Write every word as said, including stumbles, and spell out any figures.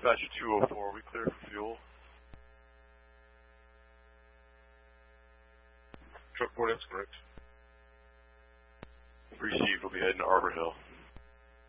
Dispatcher two oh four, we clear for fuel. Truck board, that's correct. Received, we'll be heading to Arbor Hill.